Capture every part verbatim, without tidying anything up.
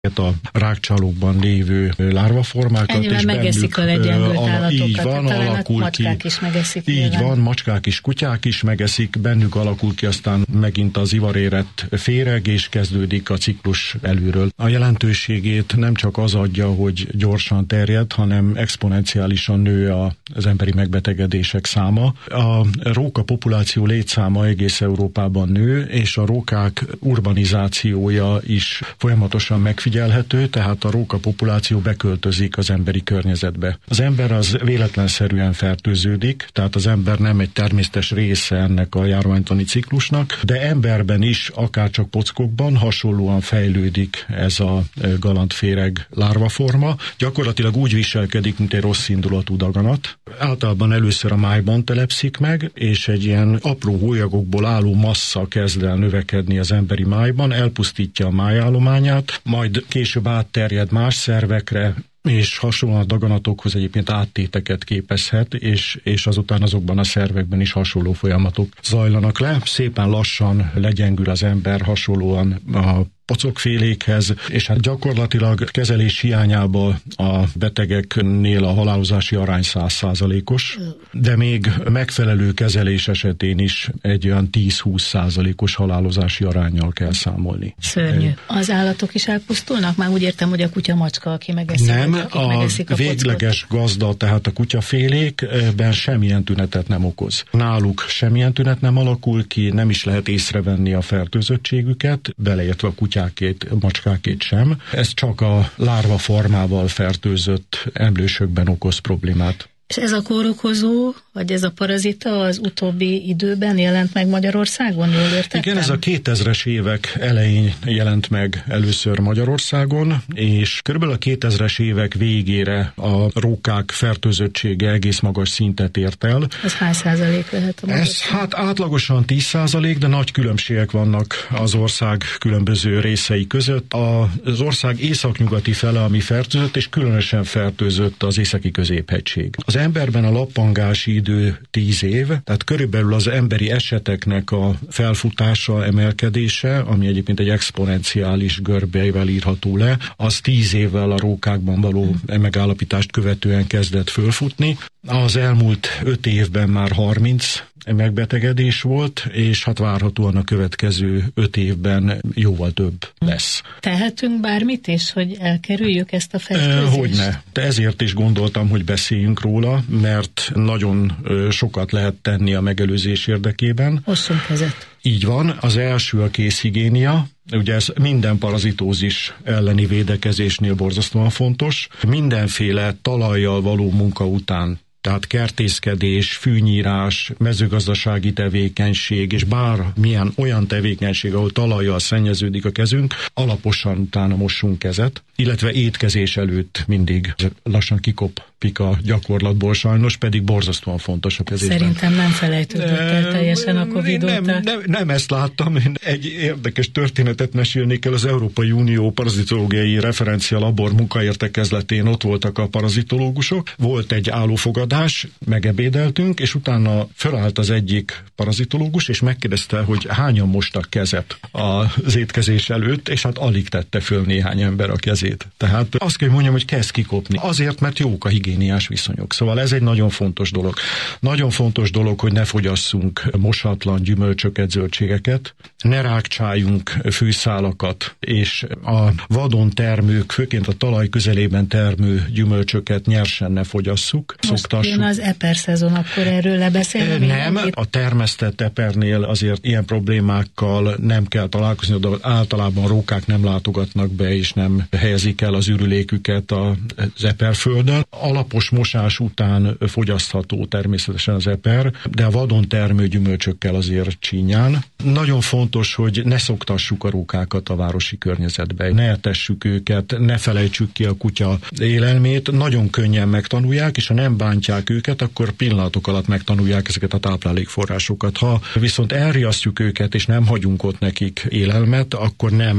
a rákcsálókban lévő lárvaformákat. Ennyivel és megeszik a legyengült állatokat. Így van, alakul macskák ki. is megeszik. Így nyilván. van, macskák is, kutyák is megeszik, bennük alakul ki aztán megint az ivarérett féreg, és kezdődik a ciklus előről. A jelentőségét nem csak az adja, hogy gyorsan terjed, hanem exponenciálisan nő az emberi megbetegedések száma. A róka populáció létszáma egész Európában nő, és a rókák urbanizációja is folyamatosan megfigyelhető, tehát a róka populáció beköltözik az emberi környezetbe. Az ember az véletlenszerűen fertőződik, tehát az ember nem egy természetes része ennek a járványtani ciklusnak, de emberben is, akárcsak pockokban hasonlóan fejlődik ez a galantféreg lárvaforma. Gyakorlatilag úgy viselkedik, mint egy rossz indulatú daganat. Általában először a májban telepszik meg, és egy ilyen apró hólyagokból álló massza kezd el növekedni az emberi májban, elpusztítja a májállományát, majd később átterjed más szervekre, és hasonlóan a daganatokhoz egyébként áttéteket képezhet, és, és azután azokban a szervekben is hasonló folyamatok zajlanak le. Szépen lassan legyengül az ember hasonlóan a pocokfélékhez, és hát gyakorlatilag kezelés hiányában a betegeknél a halálozási arány száz százalékos, de még megfelelő kezelés esetén is egy olyan tíz-húsz százalékos halálozási aránnyal kell számolni. Szörnyű. Az állatok is elpusztulnak? Már úgy értem, hogy a kutya macska, aki megeszik. Nem, a, megeszik a végleges gazda, tehát a kutyafélékben semmilyen tünetet nem okoz. Náluk semmilyen tünet nem alakul ki, nem is lehet észrevenni a fertőzöttségüket, beleértve a kutyát macskákét sem. Ez csak a lárva formával fertőzött emlősökben okoz problémát. És ez a kórokozó, vagy ez a parazita az utóbbi időben jelent meg Magyarországon? Jól értettem? Igen, ez a kétezres évek elején jelent meg először Magyarországon, és körülbelül a kétezres évek végére a rókák fertőzöttsége egész magas szintet ért el. Ez hány százalék lehet a magas? Ez hát átlagosan tíz százalék, de nagy különbségek vannak az ország különböző részei között. Az ország északnyugati fele, ami fertőzött, és különösen fertőzött az északi középhegység. Az emberben a lappangási idő tíz év, tehát körülbelül az emberi eseteknek a felfutása, emelkedése, ami egyébként egy exponenciális görbeivel írható le, az tíz évvel a rókákban való megállapítást követően kezdett fölfutni. Az elmúlt öt évben már harminc megbetegedés volt, és hát várhatóan a következő öt évben jóval több lesz. Tehetünk bármit is, hogy elkerüljük ezt a fertőzést? Hogyne. De ezért is gondoltam, hogy beszéljünk róla, mert nagyon sokat lehet tenni a megelőzés érdekében. Osszunk kezet. Így van. Az első a kézhigiénia. Ugye ez minden parazitózis elleni védekezésnél borzasztóan fontos. Mindenféle talajjal való munka után, tehát kertészkedés, fűnyírás, mezőgazdasági tevékenység, és bármilyen olyan tevékenység, ahol talajjal szennyeződik a kezünk, alaposan utána mossunk kezet, illetve étkezés előtt mindig lassan kikopik a gyakorlatból sajnos, pedig borzasztóan fontos a kezésben. Szerintem nem felejtődött el teljesen a Covid nem, óta. Nem, nem ezt láttam, én egy érdekes történetet mesélnék el. Az Európai Unió parazitológiai referencia labor munkaértekezletén ott voltak a parazitológusok, volt egy állófogadás, megebédeltünk, és utána felállt az egyik parazitológus, és megkérdezte, hogy hányan mostak kezet az étkezés előtt, és hát alig tette föl néhány ember a kezét. Tehát azt kell mondjam, hogy kezd kikopni. Azért, mert jók a higiéniás viszonyok. Szóval ez egy nagyon fontos dolog. Nagyon fontos dolog, hogy ne fogyasszunk mosatlan gyümölcsöket, zöldségeket, ne rákcsáljunk fűszálakat, és a vadon termők, főként a talaj közelében termő gyümölcsöket nyersen ne fogyasszuk. Most jön az eper szezon, akkor erről lebeszélni? Nem, a termesztett epernél azért ilyen problémákkal nem kell találkozni, de általában rókák nem látogatnak be, és nem helyezik el az ürüléküket az eperföldön. Alapos mosás után fogyasztható természetesen az eper, de a vadon termő gyümölcsökkel azért csínyán. Nagyon fontos, hogy ne szoktassuk a rókákat a városi környezetbe, ne etessük őket, ne felejtsük ki a kutya élelmét, nagyon könnyen megtanulják, és ha nem bántják őket, akkor pillanatok alatt megtanulják ezeket a táplálékforrásokat. Ha viszont elriasztjuk őket, és nem hagyunk ott nekik élelmet, akkor nem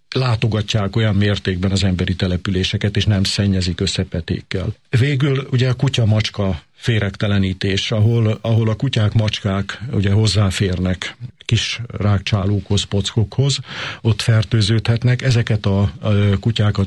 látogatják olyan mértékben az emberi településeket, és nem szennyezik összepetékkel. Végül ugye a kutya-macska féregtelenítés, ahol, ahol a kutyák, macskák ugye hozzáférnek kis rákcsálókhoz, pockokhoz, ott fertőződhetnek. Ezeket a, a kutyákat